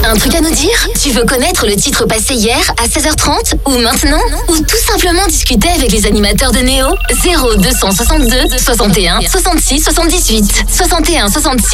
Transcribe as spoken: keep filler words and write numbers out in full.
Un truc à nous dire? Tu veux connaître le titre passé hier à seize heures trente ou maintenant? Ou tout simplement discuter avec les animateurs de Néo? zéro deux cent soixante-deux soixante et un soixante-six soixante-dix-huit soixante et un soixante-six